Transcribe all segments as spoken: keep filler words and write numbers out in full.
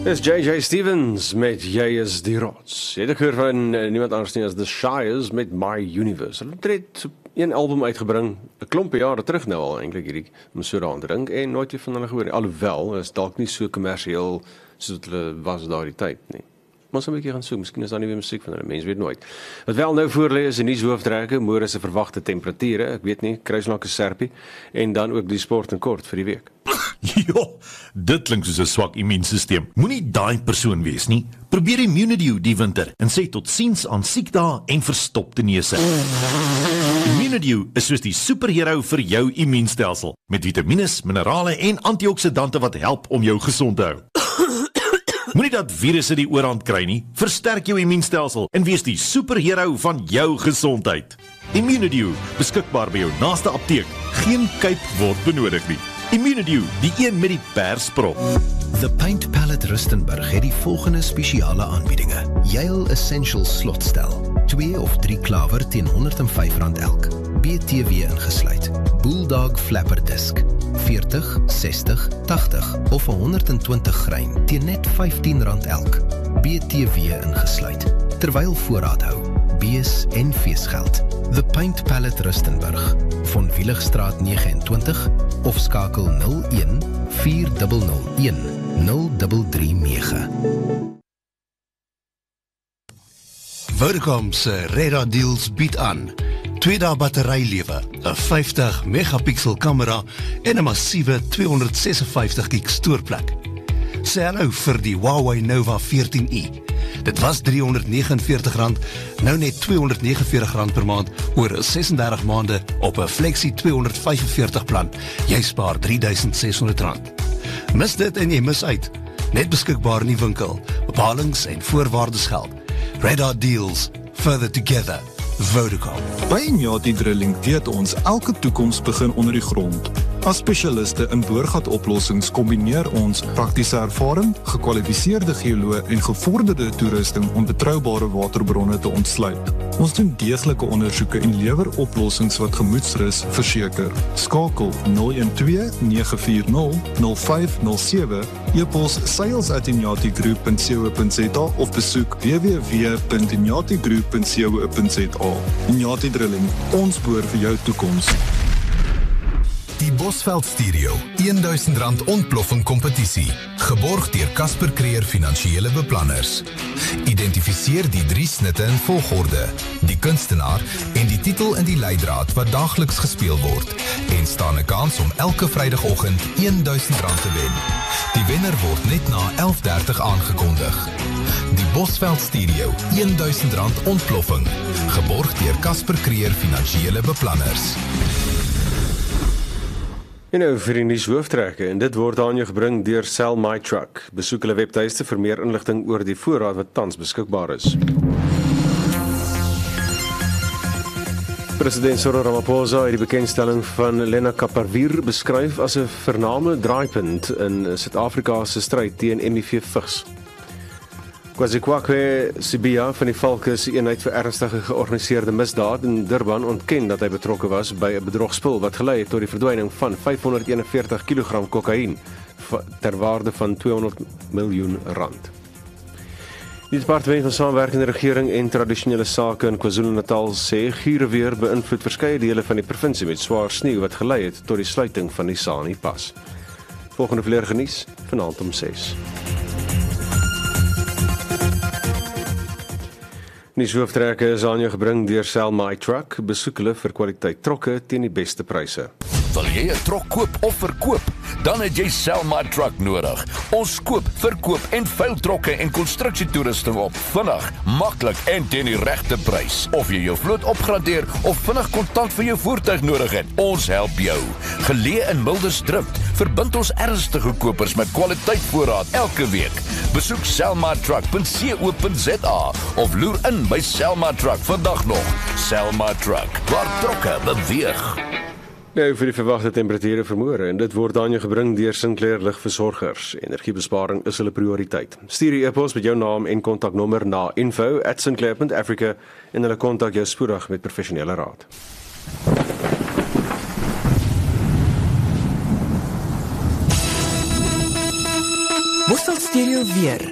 Dis J J Stevens met Jy is die rots. Jy het gehoor van uh, niemand anders nie as The Shires met My Universe. Hulle het een album uitgebring, 'n klompie jare terug nou al eintlik hierdie om so daaraan te dink en nooit weer van hulle gehoor nie. Alhoewel is dalk nie so kommersieel soos hulle was daardie tyd nie. Maar so 'n bietjie gaan soek, miskien is daar nie weer musiek van hulle, mense weet nooit. Wat wel nou voorlê is 'n nuushooftrekke, môre se verwagte temperature, ek weet nie, kruislanke serpie en dan ook die sport en kort vir die week. Jo, dit klink soos 'n swak immuunstelsel. Moenie daai persoon wees nie. Probeer Immunedio die winter en sê totsiens aan siekdae en verstopte neuse. Immunedio is soos die superhero vir jou immuunstelsel met vitamiene, minerale en antioksidante wat help om jou gesond te hou. Moenie dat virusse die oorhand kry nie. Versterk jou immuunstelsel en wees die superhero van jou gesondheid. Immunedio, beskikbaar by jou naaste apteek. Geen kuip word benodig nie. Immunedio, die een met die persprop. The Paint Palette Rustenburg het die volgende spesiale aanbiedinge. Yale Essentials slotstel, twee of drie klawer teen honderd en vyf rand elk. B T W ingesluit. Bulldog Flapper Disc, veertig, sestig, tagtig of honderd en twintig grein teen net vyftien rand elk. B T W ingesluit. Terwyl voorraad hou, bees en feesgeld. The Paint Palette Rustenburg, Von Wieligstraat nege en twintig of skakel nul een vier nul nul een nul drie drie nege. Vodacom se Radar Deals bied aan twee dae batterylewe, 'n vyftig megapixel kamera en 'n massiewe tweehonderdsesenvyftig gig stoorplek. Sê hallo vir die Huawei Nova veertien i. Dit was driehonderdnegenenveertig rand, nou net tweehonderdnegenenveertig rand per maand oor sesendertig maande op 'n Flexi tweehonderdvyfenveertig plan. Jy spaar drie duisend ses honderd rand. Mis dit en jy mis uit. Net beskikbaar in die winkel. Bepalings en voorwaardes geld. Radar Deals, further together. Vodacom. By Inyati Drilling weet ons elke toekoms begin onder die grond. As spesialiste in boorgatoplossings kombineer ons praktiese ervaring, gekwalifiseerde geoloë en gevorderde toerusting om betroubare waterbronne te ontsluit. Ons doen deeglike ondersoeke en lewer oplossings wat gemoedsrus verseker. Skakel nul een twee nege vier nul nul vyf nul sewe, e-pos sales at inyati group punt co punt za of besoek w w w punt inyati group punt co punt za. Inyati Drilling, ons boor vir jou toekoms. Die Bosveld Stereo, duisend rand ontploffing kompetisie, geborg deur Casper Creer Finansiële Beplanners. Identifiseer die drie snitte in volgorde, die kunstenaar en die titel in die leidraad wat daagliks gespeel word, en staan 'n kans om elke Vrydagoggend duisend rand te wen. Die wenner word net na elf dertig aangekondig. Die Bosveld Stereo, duisend rand ontploffing, geborg deur Casper Creer Finansiële Beplanners. En nou vir die nuushooftrekke, en dit word aan jou gebring deur Sell My Truck. Besoek hulle webtuiste vir meer inligting oor die voorraad wat tans beskikbaar is. President Cyril Ramaphosa het die bekendstelling van Lena Kaparvir beskryf as 'n vername draaipunt in Suid-Afrika se stryd teen M I V-vigs. KwaZulu-Natal Sibia van die Valke se eenheid vir ernstige georganiseerde misdaad in Durban ontken dat hy betrokke was by 'n bedrogspel wat gelei het tot die verdwyning van vyfhonderdeenenveertig kilogram kokain ter waarde van tweehonderd miljoen rand. Die Departement van Samewerkende Regering en Tradisionele Sake in KwaZulu-Natal sê giereweer beïnvloed verskeie dele van die provinsie met swaar sneeu wat gelei het tot die sluiting van die Sani Pas. Volgende volledige nuus vanaand om ses. Nuushooftrekke is aan jou gebring deur Sell My Truck. Besoek hulle vir kwaliteit trokke teen die beste pryse. Wil jy 'n trok koop of verkoop? Dan het jy Sell My Truck nodig. Ons koop, verkoop en veil trokke en konstruksietoerusting op vinnig, maklik en teen die regte prys. Of jy jou vloot opgradeer of vinnig kontant vir jou voertuig nodig het, ons help jou. Geleë in Mildersdrift, verbind ons ernstige kopers met kwaliteit voorraad elke week. Besoek sell my truck punt co punt za of loer in by Sell My Truck vandag nog. Sell My Truck, waar trokke beweeg. Nou vir die verwagte temperature vir môre, en dit word aan jou gebring deur Sinclair Ligversorgers. Energiebesparing is hulle prioriteit. Stuur die e-pos met jou naam en kontaknommer na info at sinclair punt africa en hulle kontak jou spoedig met professionele raad. Bosveld Stereo weer.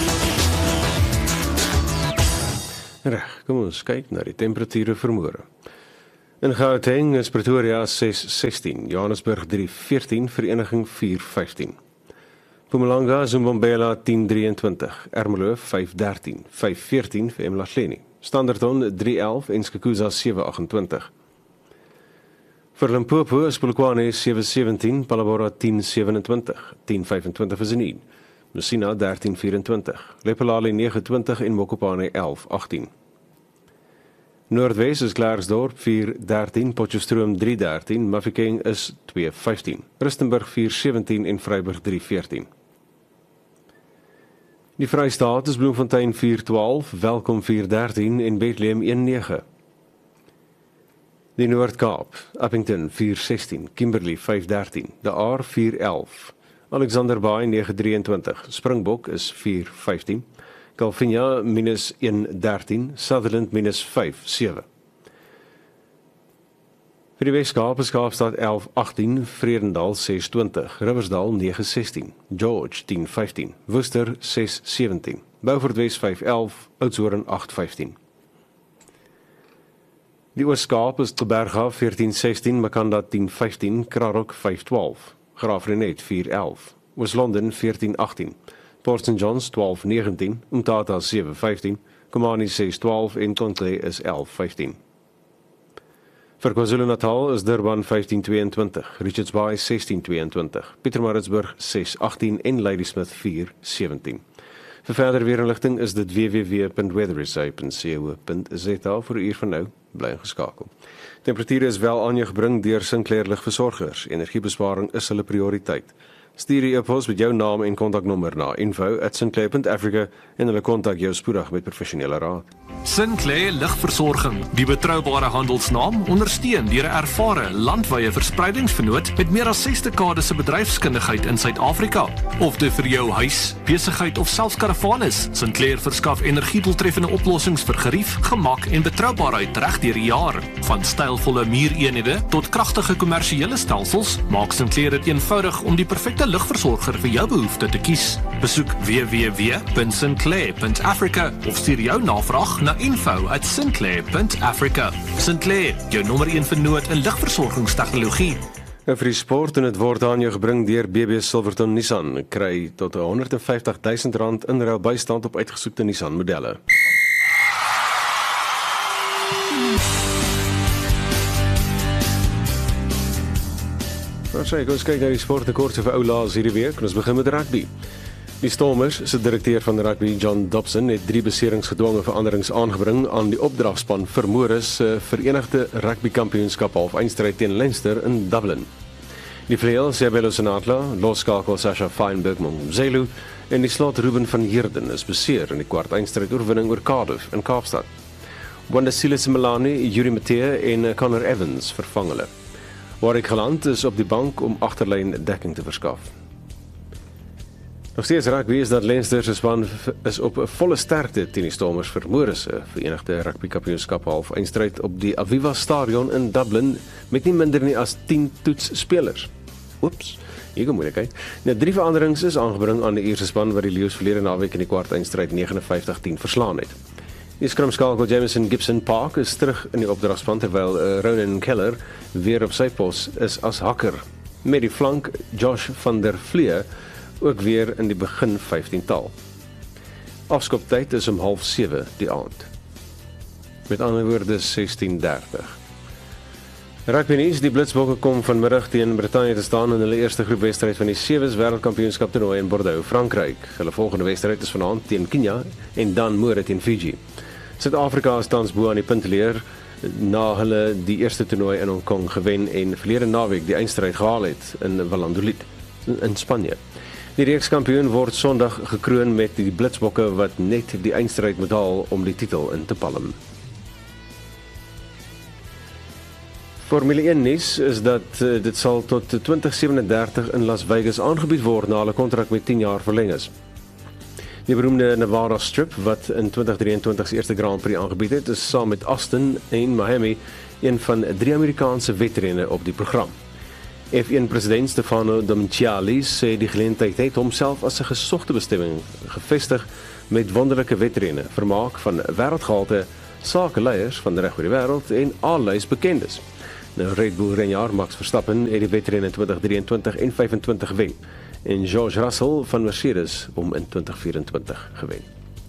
Reg, kom ons kyk na die temperature vir môre. In Gauteng is Pretoria ses sestien, Johannesburg drie veertien, Vereniging vier vyftien. Mpumalanga is Mbombela tien drieëntwintig, Ermelo vyf dertien, vyf veertien vir eMlahleni, Standerton drie elf en Skukuza sewe agentwintig. Vir Limpopo is Polokwane sewe sewentien, Palabora tien sewenentwintig, tien vyfentwintig vir Zenine, Messina dertien vyfentwintig, Lephalale nege twintig en Mokopane elf agtien. Noordwes is Klerksdorp vier dertien, Potchefstroom drie dertien, Mafeking is twee vyftien, Rustenburg vier sewentien en Vryburg drie veertien. Die Vrystaat is Bloemfontein vier twaalf, Welkom vier dertien en Bethlehem een nege. Die Noord-Kaap, Appington vier sestien, Kimberley vyf dertien, De Aar vier elf, Alexander Bay nege drieëntwintig, Springbok is vier vyftien, Calvinia minus een dertien, Sutherland minus vyf sewe. Vir die Weskaap is Kaapstad elf agtien, Vredendal ses twintig, Riversdal nege sestien, George tien vyftien, Worcester ses sewentien, Beaufort Wes vyf elf, Oudtshoorn agt vyftien. Die Oos-Kaap is Teberga veertien sestien, Makanda tien vyftien, Krarok vyf twaalf, Graafrenet vier elf, Oos-London veertien agtien, Port Saint Johns twaalf negentien, Umtata sewe vyftien, Komani ses twaalf en Conkley is elf vyftien. Vir KwaZulu-Natal is Durban vyftien tweeëntwintig, Richards Bay sestien tweeëntwintig, Pietermaritzburg ses agtien en Ladysmith vier sewentien. Vir verder weerinligting is dit w w w punt weathersay punt co punt za vir 'n uur van nou, bly geskakel. Temperature is wel aan jou gebring deur Sinclair Ligversorgers. Energiebesparing is hulle prioriteit. Stuur die e-pos met jou naam en kontaknommer na info at sinclair punt africa en hulle kontak jou spoedig met professionele raad. Sinclair Ligversorging, die betroubare handelsnaam, ondersteun deur 'n ervare landwyse verspreidingsvernoot met meer as ses dekades se bedryfskundigheid in Suid-Afrika. Of dit vir jou huis, besigheid of selfs karavaan is, Sinclair verskaf energiedoeltreffende oplossings vir gerief, gemak en betroubaarheid reg deur die jaar. Van stylvolle muureenhede tot kragtige kommersiële stelsels, maak Sinclair dit eenvoudig om die perfekte ligversorger vir jou behoefte te kies. Besoek w w w punt sinclair punt africa of stuur jou navraag na info at sinclair punt africa. Sinclair, jou nommer een vernoot in ligversorgingstegnologie. En vir die sport en dit word aan jou gebring deur B B Silverton Nissan. Kry tot honderd en vyftig duisend rand inruil bystand op uitgesoekte Nissan modelle. Nou sê, ons kyk na die sportrekords vir ou laas hierdie week en ons begin met rugby. Die Stormers se direkteur van rugby, John Dobson, het drie beseringsgedwonge veranderings aangebring aan die opdragspan vir môre se Verenigde Rugby Kampioenskap halfeindstryd teen Leinster in Dublin. Die vleuel, Sebelo Senatla, loskakel Sasha Feinberg-Mongzelu en die slot Ruben van Heerden is beseer in die kwartfinale oorwinning oor Cardiff in Kaapstad. Wandile Simelane, Yuri Matee en Connor Evans vervang hulle. Warwick Geland is op die bank om agterlyn dekking te verskaf. Nog steeds rugby is dat Leinster se span is op 'n volle sterkte teen die Stormers vir môre se Verenigde Rugby Kampioenskap halfeindstryd op die Aviva Stadion in Dublin met nie minder nie as tien toetsspelers. Oeps, hier kom moeilikheid. Nou drie veranderings is aangebring aan die Ierse span wat die Lions verlede naweek in die kwartfinale vyf vyf vyf tien verslaan het. Die skrumskakel Jameson Gibson Park is terug in die opdragspan terwyl uh, Ronan Keller weer op sy pos is as hakker. Met die flank Josh van der Vlee ook weer in die begin vyftiental. Afskoptyd is om half sewe die aand. Met ander woorde sestien dertig. Rugby nuus, die Blitsbokke kom vanmiddag teen Brittanje te staan in hulle eerste groepwedstryd van die Sewes Wêreldkampioenskap toernooi in Bordeaux, Frankryk. Hulle volgende wedstryd is vanaand teen Kenia en dan môre teen Fiji. Suid-Afrika is tans bo aan die puntleer na hulle die eerste toernooi in Hong Kong gewen en verlede naweek die eindstryd gehaal het in Valladolid in Spanje. Die reekskampioen word Sondag gekroon met die Blitsbokke wat net die eindstryd moet haal om die titel in te palm. Formule een nuus is dat uh, dit sal tot twintig sewenendertig in Las Vegas aangebied word na hulle kontrak met tien jaar verleng is. Die beroemde Nevada Strip wat in twintig drieëntwintig se eerste Grand Prix aangebied het, is saam met Austin en Miami een van drie Amerikaanse wedrenne op die program. F een president Stefano Domiciali sê die geleentheid het homself as 'n gesogte bestemming gevestig met wonderlike wedrenne, vermaak van wêreldgehalte, sakeleiers van reg oor die wêreld en allys bekendes. Nou Red Bull renjaer Max Verstappen het die wedrenne twintig drieëntwintig en vyfentwintig wen en George Russell van Mercedes hom in twintig vyfentwintig gewen.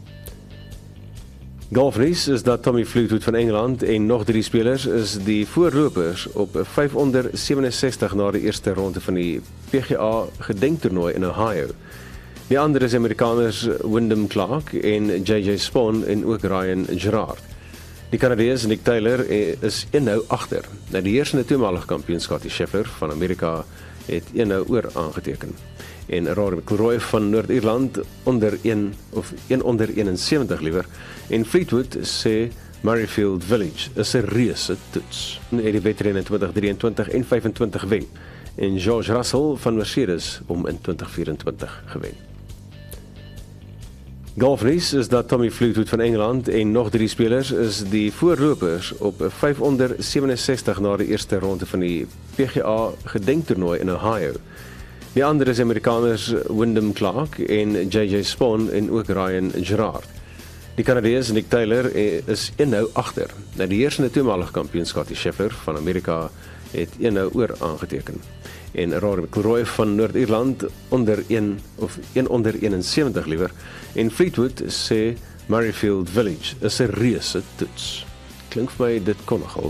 Golfnuus is dat Tommy Fleetwood van Engeland en nog drie spelers is die voorlopers op vyf onder sewe-en-sestig na die eerste ronde van die P G A gedenktoernooi in Ohio. Die ander is Amerikaners Wyndham Clark en J J Spaun en ook Ryan Gerard. Die Canadees Nick Taylor is een nou agter. Nou die heersende toenmalige kampioen Scottie Scheffler van Amerika het een nou oor aangeteken. En Rory McIlroy van Noord-Ierland onder een of een onder eenensewentig liewer en Fleetwood sê Murrayfield Village is 'n reuse toets. En die wedrenne twintig drieëntwintig en vyfentwintig wen en George Russell van Mercedes hom in twintig vyfentwintig gewen. Golfnuus is dat Tommy Fleetwood van Engeland en nog drie spelers is die voorlopers op vyf onder sewe-en-sestig na die eerste ronde van die P G A gedenktoernooi in Ohio. Die ander is Amerikaners Wyndham Clark en J J Spaun en ook Ryan Gerard. Die Canadees Nick Taylor is een nou agter. Nou die heersende toenmalige kampioen Scottie Scheffler van Amerika het een nou oor aangeteken. En Rory McIlroy van Noord-Ierland onder een of een onder eenensewentig liewer en Fleetwood sê Murrayfield Village is 'n reuse toets. Klink vir my dit kon nogal